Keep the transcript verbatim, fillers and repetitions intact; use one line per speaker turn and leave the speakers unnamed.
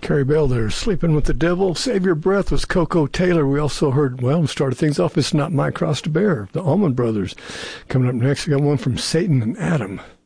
Carrie Bell there, Sleeping with the Devil. Save Your Breath was Coco Taylor. We also heard, well, started things off, It's Not My Cross to Bear, the Allman Brothers. Coming up next, we got one from Satan and Adam.